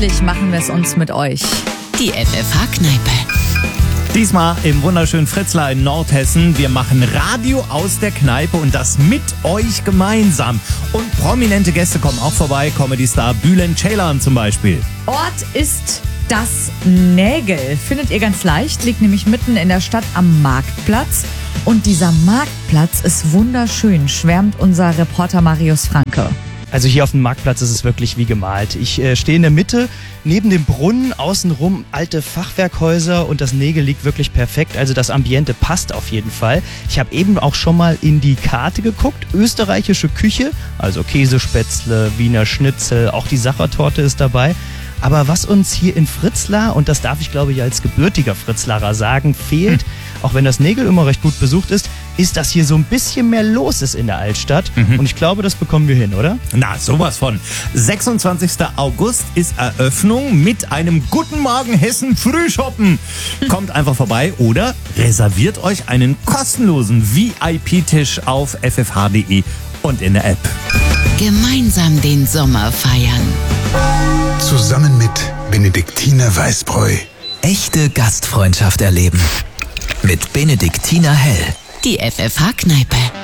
gemütlich machen wir es uns mit euch. Die FFH-Kneipe. Diesmal im wunderschönen Fritzlar in Nordhessen. Wir machen Radio aus der Kneipe und das mit euch gemeinsam. Und prominente Gäste kommen auch vorbei. Comedy-Star Bülent Ceylan zum Beispiel. Ort ist das Nägel. Findet ihr ganz leicht, liegt nämlich mitten in der Stadt am Marktplatz. Und dieser Marktplatz ist wunderschön, schwärmt unser Reporter Marius Franke. Also hier auf dem Marktplatz ist es wirklich wie gemalt. Ich stehe in der Mitte, neben dem Brunnen, außenrum alte Fachwerkhäuser und das Nägel liegt wirklich perfekt. Also das Ambiente passt auf jeden Fall. Ich habe eben auch schon mal in die Karte geguckt. Österreichische Küche, also Käsespätzle, Wiener Schnitzel, auch die Sachertorte ist dabei. Aber was uns hier in Fritzlar, und das darf ich glaube ich als gebürtiger Fritzlarer sagen, fehlt, auch wenn das Nägel immer recht gut besucht ist, dass hier so ein bisschen mehr los ist in der Altstadt. Und ich glaube, das bekommen wir hin, oder? Na, sowas von. 26. August ist Eröffnung mit einem Guten Morgen Hessen Frühschoppen. Kommt einfach vorbei oder reserviert euch einen kostenlosen VIP-Tisch auf ffh.de und in der App. Gemeinsam den Sommer feiern. Zusammen mit Benediktiner Weißbräu. Echte Gastfreundschaft erleben. Mit Benediktiner Hell. Die FFH-Kneipe.